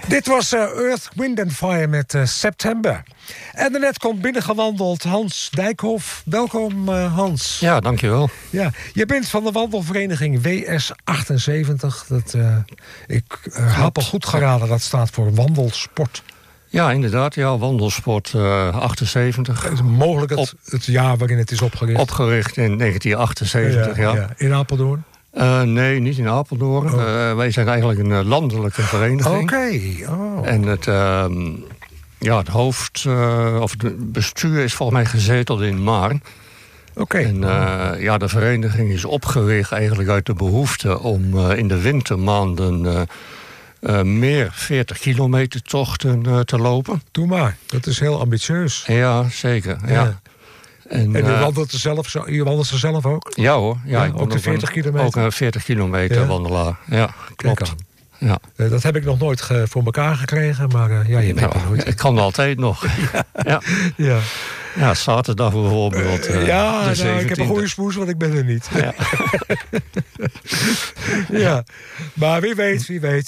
Dit was Earth, Wind and Fire met September. En daarnet komt binnengewandeld Hans Dijkhoff. Welkom Hans. Ja, dankjewel. Ja, je bent van de wandelvereniging WS78. Ik heb al goed geraden, dat staat voor wandelsport. Ja, inderdaad. Ja, wandelsport 78. Is mogelijk het jaar waarin het is opgericht? Opgericht in 1978, ja. In Apeldoorn? Nee, niet in Apeldoorn. Wij zijn eigenlijk een landelijke vereniging. Oké. Oh. En het hoofd, of het bestuur is volgens mij gezeteld in Maarn. Oké. En de vereniging is opgericht eigenlijk uit de behoefte om in de wintermaanden meer 40 kilometer tochten te lopen. Doe maar, dat is heel ambitieus. Ja, zeker. Ja. En je wandelt er zelf ook? Ja hoor. Ja, ik ook de 40 kilometer? Ook een 40 kilometer wandelaar. Ja, klopt. Ja. Dat heb ik nog nooit voor elkaar gekregen, maar je bent er nooit. Ik kan altijd nog. Ja, zaterdag bijvoorbeeld. Ik heb een goede smoes, want ik ben er niet. Ja. Ja. Maar wie weet.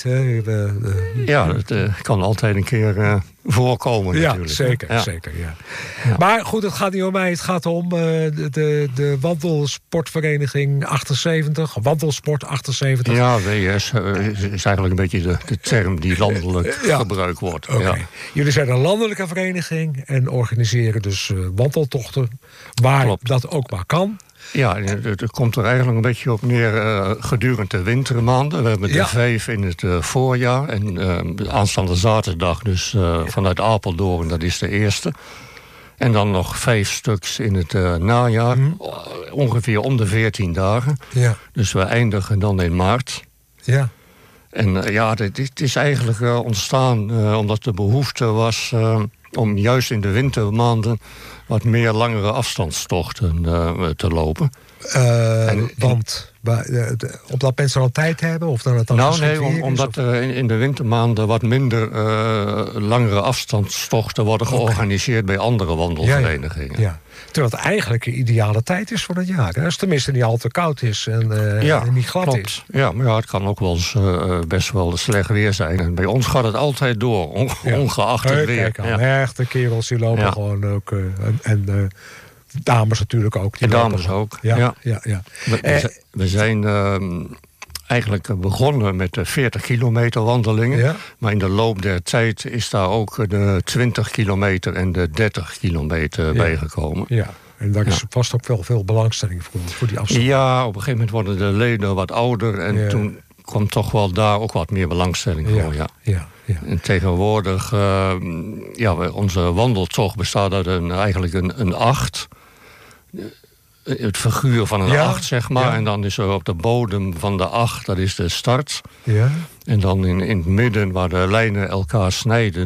Het kan altijd een keer voorkomen natuurlijk. Zeker. Ja. Maar goed, het gaat niet om mij. Het gaat om de wandelsportvereniging 78. Wandelsport 78. Ja, WS is eigenlijk een beetje de term die landelijk gebruikt wordt. Okay. Ja. Jullie zijn een landelijke vereniging en organiseren dus wandeltochten waar dat ook maar kan. Ja, het komt er eigenlijk een beetje op neer gedurende de wintermaanden. We hebben er 5 in het voorjaar. En aanstaande zaterdag dus vanuit Apeldoorn, dat is de eerste. En dan nog 5 stuks in het najaar. Ongeveer om de 14 dagen. Ja. Dus we eindigen dan in maart. Ja. En het is eigenlijk ontstaan omdat de behoefte was om juist in de wintermaanden wat meer langere afstandstochten te lopen. Want omdat mensen al tijd hebben? Of dat het dan omdat in de wintermaanden wat minder langere afstandstochten worden georganiseerd bij andere wandelverenigingen. Ja. Terwijl het eigenlijk de ideale tijd is voor het jaar. Hè? Als het tenminste niet al te koud is en niet glad klopt. Is. Ja, maar het kan ook wel eens best wel slecht weer zijn. En bij ons gaat het altijd door, ongeacht het weer. Kijk, echte kerels die lopen gewoon ook. En dames natuurlijk ook. En dames ook, ja. We zijn eigenlijk begonnen met de 40 kilometer wandelingen. Ja. Maar in de loop der tijd is daar ook de 20 kilometer en de 30 kilometer bijgekomen. Ja. En daar is vast ook wel veel belangstelling voor die afstand. Ja, op een gegeven moment worden de leden wat ouder. En toen kwam toch wel daar ook wat meer belangstelling voor. Ja. En tegenwoordig, onze wandeltocht bestaat uit eigenlijk een 8. Het figuur van een 8, zeg maar. Ja. En dan is er op de bodem van de 8, dat is de start. Ja. En dan in het midden, waar de lijnen elkaar snijden,